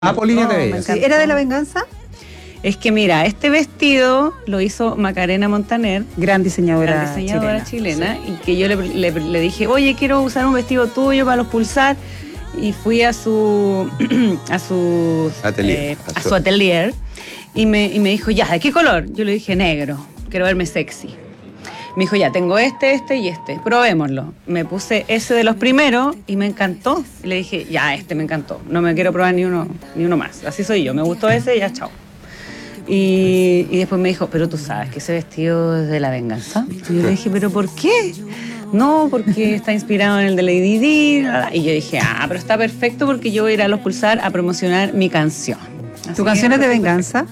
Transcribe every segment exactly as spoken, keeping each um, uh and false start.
Ah, por Línea No, T V. me ya. encanta. Sí, ¿era de la venganza? Es que mira, este vestido lo hizo Macarena Montaner, Gran diseñadora, la diseñadora chilena. chilena, y que yo le, le- le dije, oye, quiero usar un vestido tuyo para los pulsar, y fui a su a su Atelier. eh, a su atelier y me, y me dijo, ya, ¿de qué color? Yo le dije, negro, quiero verme sexy. Me dijo, ya, tengo este, este y este, probémoslo. Me puse ese de los primeros y me encantó. Y le dije, ya, este me encantó, no me quiero probar ni uno, ni uno más. Así soy yo, me gustó ese y ya, chao. Y, y después me dijo, pero tú sabes que ese vestido es de la venganza. Y yo le dije, ¿pero por qué? No, porque está inspirado en el de Lady Di. Y yo dije, ah, pero está perfecto porque yo voy a ir a los Pulsar a promocionar mi canción. Así ¿Tu que canción es de perfecto. venganza?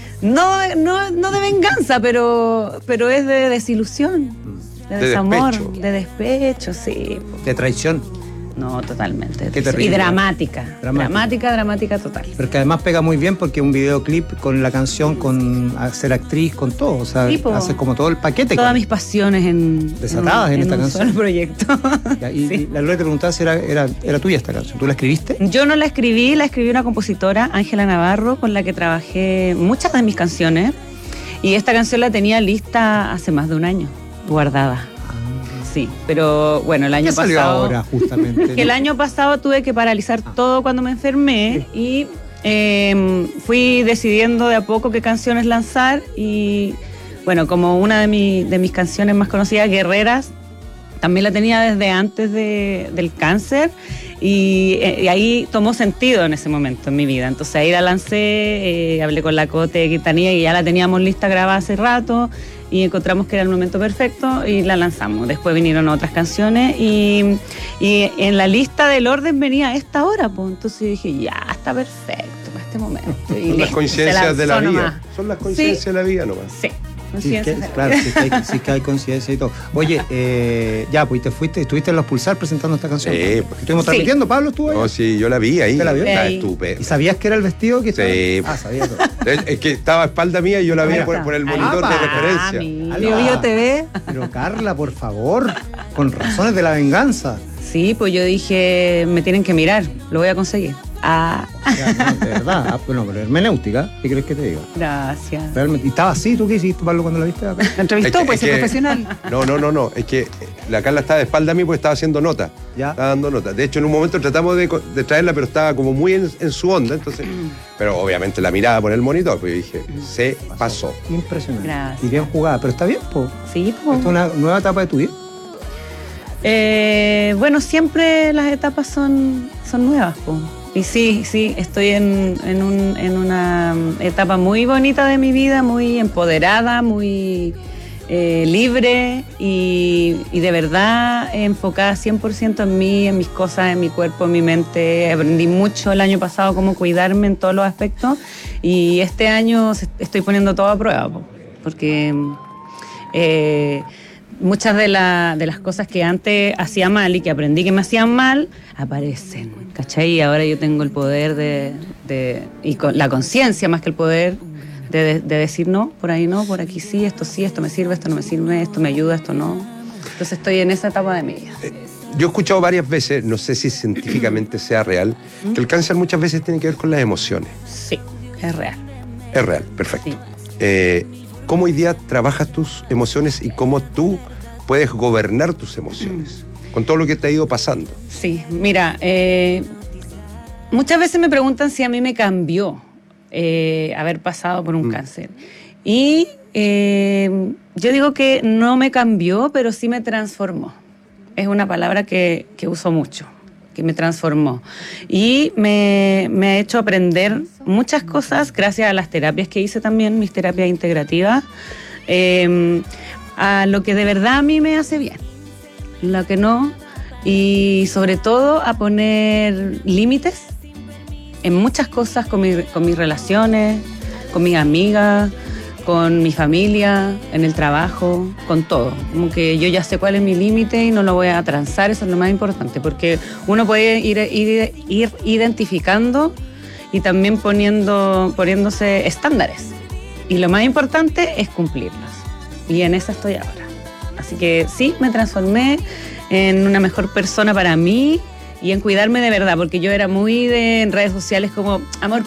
No, no, no de venganza, pero, pero es de desilusión, de, De desamor, despecho. de despecho, sí. De traición. No, totalmente. Qué terrible. Y dramática, Dramática. dramática, dramática total. Pero que además pega muy bien porque es un videoclip con la canción, con ser actriz, con todo. O sea, Sí, po. hace como todo el paquete. Todas con- mis pasiones en, Desatadas en un, esta un canción. solo proyecto. Ya, Y, Sí. y la Lore te preguntaba si era, era, era tuya esta canción. ¿Tú la escribiste? Yo no la escribí, la escribió una compositora, Ángela Navarro, con la que trabajé muchas de mis canciones. Y esta canción la tenía lista hace más de un año, guardada. Sí, pero bueno, el año ¿Qué salió pasado... ahora, justamente? Que el año pasado tuve que paralizar todo cuando me enfermé y eh, fui decidiendo de a poco qué canciones lanzar y bueno, como una de, mi- de mis canciones más conocidas, Guerreras, también la tenía desde antes de- del cáncer y, eh, y ahí tomó sentido en ese momento en mi vida. Entonces ahí la lancé, eh, hablé con la Cote Quintanilla y ya la teníamos lista grabada hace rato y encontramos que era el momento perfecto y la lanzamos. Después vinieron otras canciones y, y en la lista del orden venía esta hora, pues entonces dije, ya, está perfecto para este momento. Y Son las listo, coincidencias se de la lanzó vida. nomás. Son las coincidencias Sí. de la vida nomás. Sí, Sí, es que- coincidencias de la claro, vida. sí que, hay, sí que hay coincidencia y todo. Oye, eh, ya, pues te fuiste, estuviste en los Pulsar presentando esta canción. Sí, pues. Estuvimos Sí. transmitiendo, Pablo estuvo ahí. No, sí, yo la vi ahí. ¿Usted la vio? Está Ahí. estupendo. ¿Y sabías que era el vestido que estaba? Sí. Ah, sabía todo. Es es que estaba a espalda mía y yo la vi Ahí por, está. por el Ahí monitor de está, referencia. mira. Bio Bio T V. Pero Carla, por favor, con razones de la venganza. Sí, pues yo dije, me tienen que mirar, lo voy a conseguir. Ah, Ya, no, de verdad. Ah, bueno, pero hermenéutica, ¿qué crees que te diga? gracias. Realmente. ¿Y estaba así? ¿Tú qué hiciste, Pablo, cuando la viste acá? La entrevistó, Es que- pues, es es que- profesional. No, no, no, no. Es que la Carla estaba de espalda a mí porque estaba haciendo nota. Ya. Estaba dando nota. De hecho, en un momento tratamos de, co- de traerla, pero estaba como muy en, en su onda. Entonces, pero obviamente la miraba por el monitor, pues yo dije, se pasó. Impresionante. Gracias. Y bien jugada, pero está bien, po. Sí, Esta pues. es una nueva etapa de tu vida. Eh, bueno, siempre las etapas son, son nuevas, po. Y sí, sí, estoy en, en, un- en una etapa muy bonita de mi vida, muy empoderada, muy eh, libre y, y de verdad enfocada cien por ciento en mí, en mis cosas, en mi cuerpo, en mi mente. Aprendí mucho el año pasado cómo cuidarme en todos los aspectos y este año se- estoy poniendo todo a prueba, po, porque... eh, muchas de, la- de las cosas que antes hacía mal y que aprendí que me hacían mal, aparecen, ¿cachai? Y ahora yo tengo el poder de, de- y con la conciencia más que el poder de, de- de decir no, por ahí no, por aquí sí, esto sí, esto me sirve, esto no me sirve, esto me ayuda, esto no. Entonces estoy en esa etapa de mi vida. Yo he escuchado varias veces, no sé si científicamente sea real, que el cáncer muchas veces tiene que ver con las emociones. Sí, es real. Es real, perfecto. Sí. Eh, ¿Cómo hoy día trabajas tus emociones y cómo tú puedes gobernar tus emociones? Con todo lo que te ha ido pasando. Sí, mira, eh, muchas veces me preguntan si a mí me cambió eh, haber pasado por un Mm. cáncer. Y eh, yo digo que no me cambió, pero sí me transformó. Es una palabra que, que uso mucho, que me transformó. Y me, me ha hecho aprender muchas cosas gracias a las terapias que hice también, mis terapias integrativas, eh, a lo que de verdad a mí me hace bien, lo que no, y sobre todo a poner límites en muchas cosas con, mi- con mis relaciones, con mis amigas, con mi familia, en el trabajo, con todo. Como que yo ya sé cuál es mi límite y no lo voy a transar, eso es lo más importante, porque uno puede ir, ir, ir identificando y también poniendo, poniéndose estándares. Y lo más importante es cumplirlos. Y en eso estoy ahora. Así que sí, me transformé en una mejor persona para mí y en cuidarme de verdad, porque yo era muy de en redes sociales como amor